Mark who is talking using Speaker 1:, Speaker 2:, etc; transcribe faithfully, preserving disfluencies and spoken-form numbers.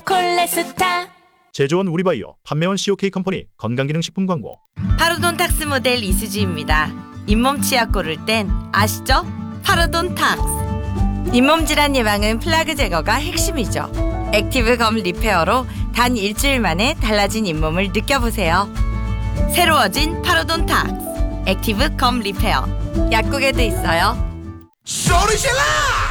Speaker 1: 콜레스타.
Speaker 2: 제조원 우리바이오, 판매원 씨오케이 컴퍼니 건강기능식품 광고.
Speaker 3: 파로돈탁스 모델 이수지입니다. 잇몸 치약 고를 땐 아시죠? 파로돈탁스. 잇몸 질환 예방은 플라그 제거가 핵심이죠. 액티브 검 리페어로 단 일주일 만에 달라진 잇몸을 느껴보세요. 새로워진 파로돈탁스 액티브 검 리페어. 약국에도 있어요.
Speaker 4: 소리질러!